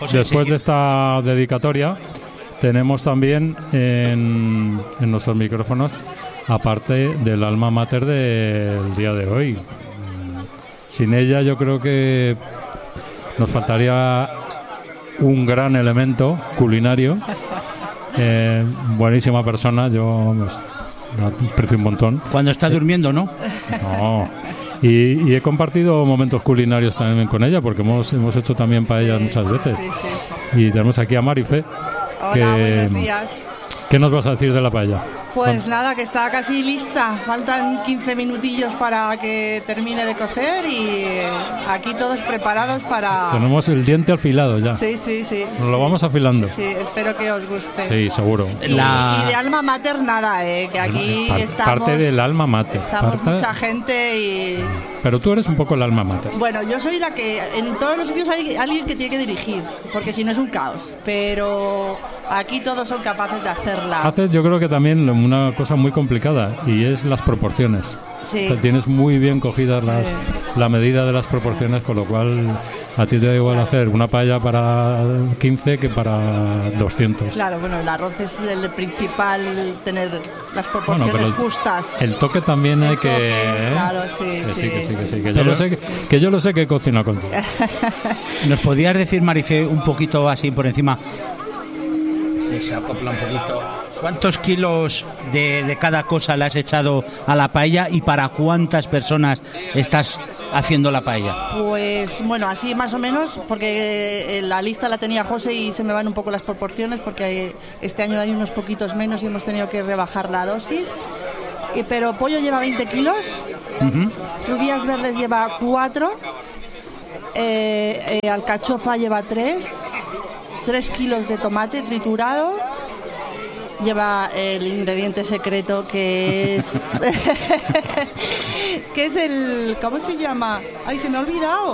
José, después de esta dedicatoria, tenemos también en nuestros micrófonos, aparte del alma mater del día de hoy. Sin ella yo creo que nos faltaría un gran elemento culinario. Buenísima persona, yo la aprecio un montón. Cuando está durmiendo, ¿no? No. Y he compartido momentos culinarios también con ella, porque hemos hecho también paellas muchas veces. Sí. Y tenemos aquí a Marife. Hola, buenos días. ¿Qué nos vas a decir de la paella? Pues nada, que está casi lista. Faltan 15 minutillos para que termine de cocer y aquí todos preparados para... Tenemos el diente afilado ya. Sí. Nos lo vamos afilando. Sí, espero que os guste. Sí, seguro. Y de alma mater nada, que aquí estamos... Parte del alma mater. Estamos mucha gente y... Pero tú eres un poco el alma mater. Bueno, yo soy la que... En todos los sitios hay alguien que tiene que dirigir, porque si no es un caos. Pero aquí todos son capaces de hacerla. Haces, yo creo que también una cosa muy complicada, y es las proporciones. Sí. O sea, tienes muy bien cogidas la medida de las proporciones, con lo cual a ti te da igual hacer una paella para 15 que para 200. Claro, bueno, el arroz es el principal, tener las proporciones justas. El toque también hay que... Claro, sí. Que yo lo sé que he cocinado contigo. ¿Nos podías decir, Marife, un poquito así por encima? Se acopla un poquito. ¿Cuántos kilos de cada cosa le has echado a la paella y para cuántas personas estás haciendo la paella? Pues bueno, así más o menos, porque la lista la tenía José y se me van un poco las proporciones, porque este año hay unos poquitos menos y hemos tenido que rebajar la dosis. Pero pollo lleva 20 kilos, judías verdes lleva 4, alcachofa lleva 3 kilos de tomate triturado. Lleva el ingrediente secreto que es que es el... ¿cómo se llama? Ay, se me ha olvidado.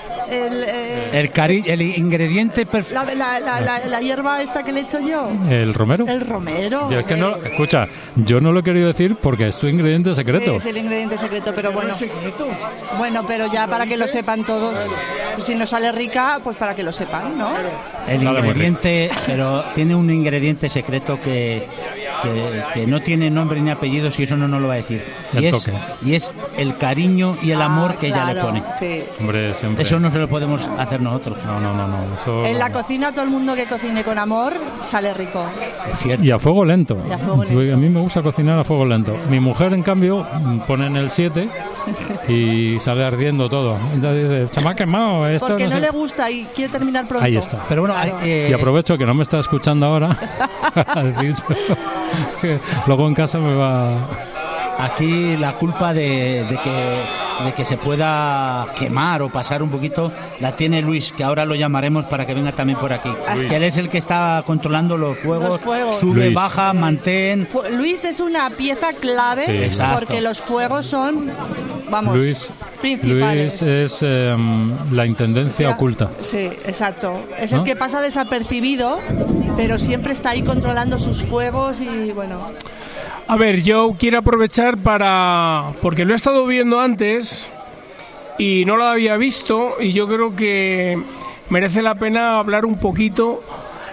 El ingrediente perfecto. La hierba esta que le echo yo. ¿El romero? El romero. Yo es que no, escucha, yo no lo he querido decir porque es tu ingrediente secreto. Sí, es el ingrediente secreto, pero bueno. Bueno, pero ya para que lo sepan todos. Pues si no sale rica, pues para que lo sepan, ¿no? El ingrediente, pero tiene un ingrediente secreto que no tiene nombre ni apellidos, y eso no nos lo va a decir. Y es el cariño y el amor que ella le pone. Sí. Hombre, siempre. Eso no se lo podemos hacer nosotros. No. Eso... En la cocina, todo el mundo que cocine con amor sale rico. Es cierto. Y a fuego lento. A mí me gusta cocinar a fuego lento. Mi mujer, en cambio, pone en el 7 y sale ardiendo todo. Entonces dice, se me ha quemado. Esto porque no sé. le gusta y quiere terminar pronto. Ahí está. Pero bueno, y aprovecho que no me está escuchando ahora a decir que luego en casa me va... Aquí la culpa de que se pueda quemar o pasar un poquito la tiene Luis, que ahora lo llamaremos para que venga también por aquí. Que él es el que está controlando los fuegos. Sube, Luis. baja, mantén. Luis es una pieza clave, porque los fuegos son, principales. Luis es la intendencia oculta. Sí, exacto. Es el que pasa desapercibido, pero siempre está ahí controlando sus fuegos y bueno... A ver, yo quiero aprovechar porque lo he estado viendo antes y no lo había visto, y yo creo que merece la pena hablar un poquito.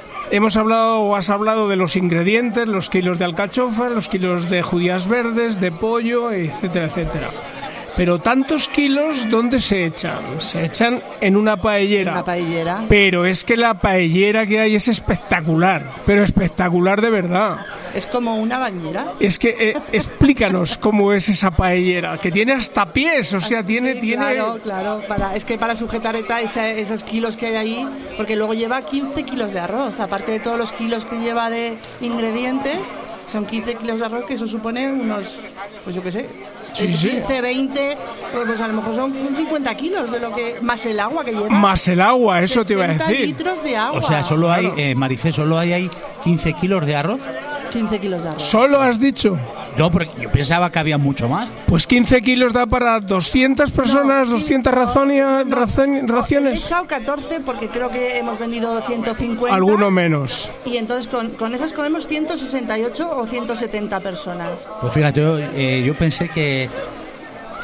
Has hablado de los ingredientes, los kilos de alcachofa, los kilos de judías verdes, de pollo, etcétera, etcétera. Pero tantos kilos, ¿dónde se echan? Se echan en una paellera. Una paellera. Pero es que la paellera que hay es espectacular, pero espectacular de verdad. Es como una bañera. Es que explícanos cómo es esa paellera, que tiene hasta pies, o sea, tiene... Claro, es que para sujetar esos kilos que hay ahí, porque luego lleva 15 kilos de arroz, aparte de todos los kilos que lleva de ingredientes, son 15 kilos de arroz, que eso supone unos, pues yo qué sé, 15, 20, pues a lo mejor son 50 kilos de lo que, más el agua que lleva. Más el agua, eso te iba a decir. 60 litros de agua. O sea, solo hay, Marifé, solo hay 15 kilos de arroz. 15 kilos de arroz. ¿Solo has dicho? No, porque yo pensaba que había mucho más. Pues 15 kilos da para 200 personas, 200 raciones. He echado 14 porque creo que hemos vendido 150. Alguno menos. Y entonces con esas comemos 168 o 170 personas. Pues fíjate, yo pensé que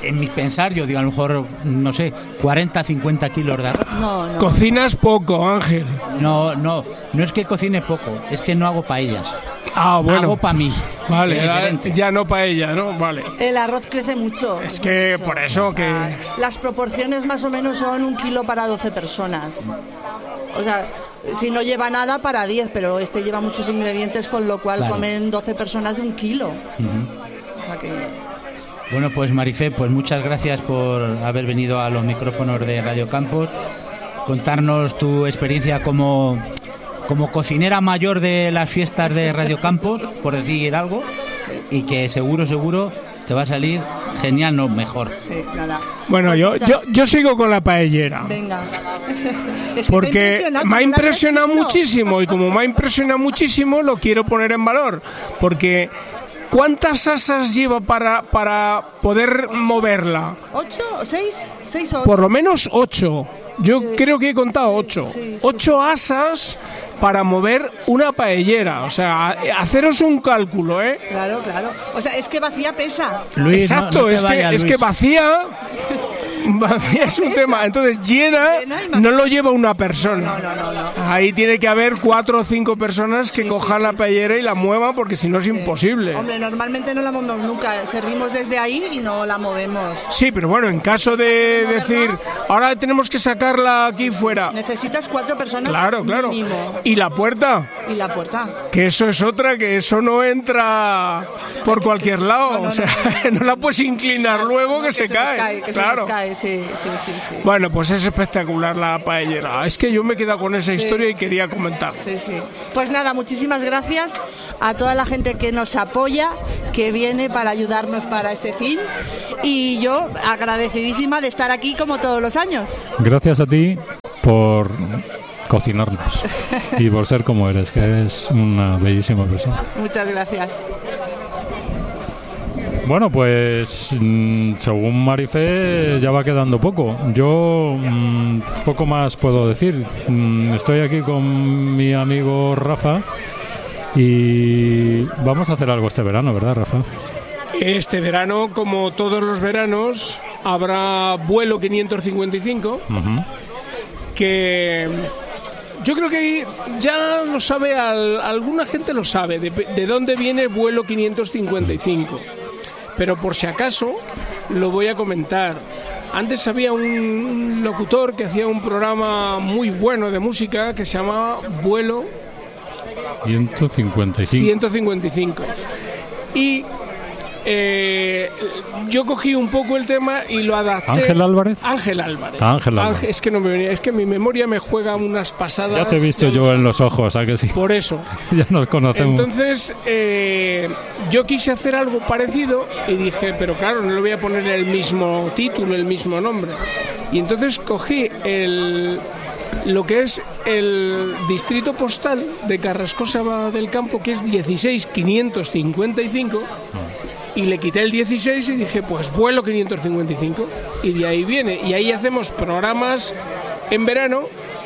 en mi pensar, yo digo, a lo mejor, no sé, 40, 50 kilos de arroz. No. Cocinas poco, Ángel. No es que cocine poco, es que no hago paellas. Bueno. Hago para mí. Vale, ya no paella, ¿no? Vale. El arroz crece mucho. Es que mucho. por eso que... Las proporciones más o menos son 1 kilo para 12 personas. O sea, si no lleva nada para 10, pero este lleva muchos ingredientes, con lo cual comen 12 personas de 1 kilo. O sea que... Bueno, pues Marifé, pues muchas gracias por haber venido a los micrófonos de Radio Campos, contarnos tu experiencia como cocinera mayor de las fiestas de Radio Campos, por decir algo, y que seguro te va a salir genial, no mejor. Sí, nada. Bueno, yo sigo con la paellera. Venga. Es que porque me ha impresionado muchísimo, y como me ha impresionado muchísimo, lo quiero poner en valor, porque ¿cuántas asas lleva para poder moverla? 8, 6 o 8. Por lo menos 8. Yo creo que he contado 8. 8 asas para mover una paellera. O sea, haceros un cálculo, ¿eh? Claro. O sea, es que vacía pesa. Luis, exacto, es que vacía es un tema. Entonces, llena no lo lleva una persona. No. Ahí tiene que haber 4 o 5 personas que cojan la paellera y la muevan, porque si no es imposible. Hombre, normalmente no la movemos nunca. Servimos desde ahí y no la movemos. Sí, pero bueno, en caso de decir, ahora tenemos que sacarla aquí fuera. Necesitas 4 personas. Claro. Mínimo. ¿Y la puerta? Y la puerta. Que eso es otra, que eso no entra por cualquier lado. O sea, no la puedes inclinar luego, que se cae. Claro. Sí. Bueno, pues es espectacular la paellera. Es que yo me he quedado con esa historia y quería comentar. Sí. Pues nada, muchísimas gracias a toda la gente que nos apoya, que viene para ayudarnos para este fin. Y yo agradecidísima de estar aquí como todos los años. Gracias a ti por cocinarnos y por ser como eres, que eres una bellísima persona. Muchas gracias. Bueno, pues según Marifé ya va quedando poco. Yo poco más puedo decir. Estoy aquí con mi amigo Rafa y vamos a hacer algo este verano, ¿verdad, Rafa? Este verano, como todos los veranos, habrá vuelo 555, que yo creo que ya lo sabe, alguna gente lo sabe, de dónde viene vuelo 555. Pero por si acaso lo voy a comentar. Antes había un locutor que hacía un programa muy bueno de música que se llamaba Vuelo 155. Y yo cogí un poco el tema y lo adapté. ¿Ángel Álvarez? Ángel Álvarez. Es que no me venía, es que mi memoria me juega unas pasadas. Ya te he visto yo en los ojos, ¿a que sí? Por eso. Ya nos conocemos. Entonces, yo quise hacer algo parecido y dije, pero claro, no le voy a poner el mismo título, el mismo nombre. Y entonces cogí lo que es el distrito postal de Carrascosa del Campo, que es 16555, y le quité el 16 y dije, pues vuelo 555, y de ahí viene. Y ahí hacemos programas en verano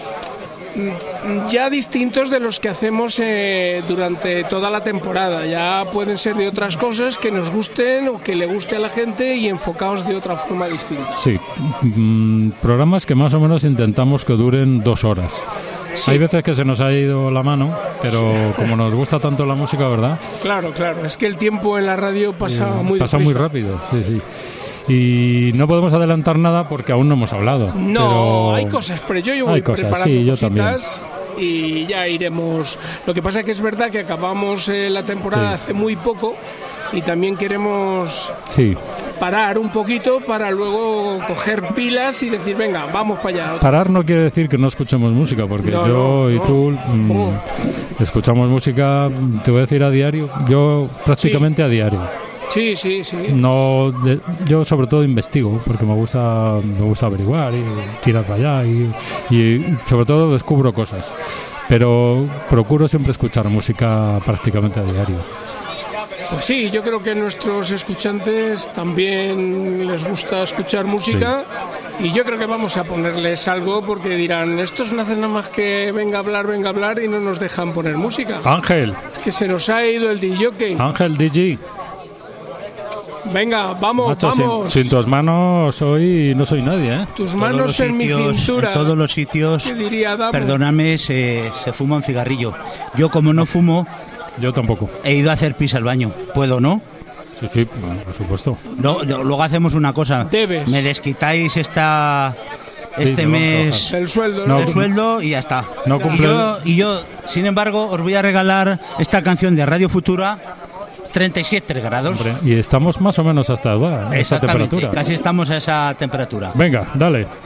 ya distintos de los que hacemos durante toda la temporada. Ya pueden ser de otras cosas que nos gusten o que le guste a la gente y enfocados de otra forma distinta. Sí, programas que más o menos intentamos que duren 2 horas. Sí. Hay veces que se nos ha ido la mano, pero como nos gusta tanto la música, ¿verdad? Claro, es que el tiempo en la radio pasa muy rápido, sí. Y no podemos adelantar nada porque aún no hemos hablado. No, pero hay cosas, pero yo voy preparando cositas y ya iremos. Lo que pasa es que es verdad que acabamos la temporada hace muy poco y también queremos parar un poquito para luego coger pilas y decir, venga, vamos para allá. Parar no quiere decir que no escuchemos música, porque yo y tú escuchamos música, te voy a decir, a diario. Yo prácticamente a diario. Sí. No, yo sobre todo investigo porque me gusta averiguar y tirar para allá y sobre todo descubro cosas, pero procuro siempre escuchar música prácticamente a diario. Pues sí, yo creo que a nuestros escuchantes también les gusta escuchar música y yo creo que vamos a ponerles algo porque dirán, estos no hacen nada más que venga a hablar y no nos dejan poner música. Ángel. Es que se nos ha ido el DJ. Ángel DJ. Venga, vamos, Macho, vamos. Sin tus manos hoy no soy nadie, ¿eh? Tus manos en mi cintura. En todos los sitios, ¿Qué diría Damo? perdóname, se fuma un cigarrillo. Yo, como no fumo, Yo tampoco. he ido a hacer pis al baño. ¿Puedo, no? Sí, bueno, por supuesto. No, luego hacemos una cosa. Debes. Me desquitáis este te mes El sueldo, No, el sueldo y ya está. No cumple y yo, sin embargo, os voy a regalar esta canción de Radio Futura, 37 grados. Hombre, y estamos más o menos hasta esa Exactamente, temperatura. casi estamos a esa temperatura. Venga, dale.